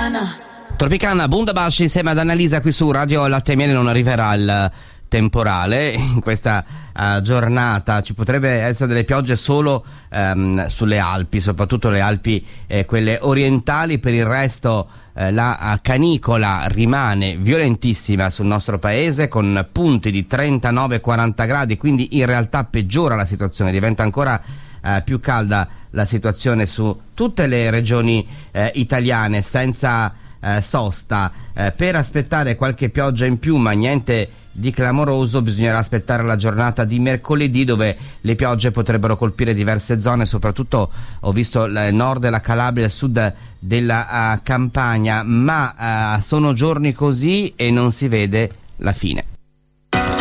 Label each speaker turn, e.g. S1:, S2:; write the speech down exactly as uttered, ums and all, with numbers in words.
S1: Tropicana.
S2: Tropicana, Bundabash insieme ad Annalisa qui su Radio Latte e Miele. Non arriverà il temporale in questa uh, giornata, ci potrebbe essere delle piogge solo um, sulle Alpi, soprattutto le Alpi eh, quelle orientali. Per il resto eh, la canicola rimane violentissima sul nostro paese, con punti di trentanove quaranta gradi, quindi in realtà peggiora la situazione, diventa ancora eh, più calda la situazione su tutte le regioni eh, italiane, senza Eh, sosta. Eh, per aspettare qualche pioggia in più, ma niente di clamoroso, bisognerà aspettare la giornata di mercoledì, dove le piogge potrebbero colpire diverse zone, soprattutto ho visto il nord della Calabria, il sud della uh, Campania, ma uh, sono giorni così e non si vede la fine.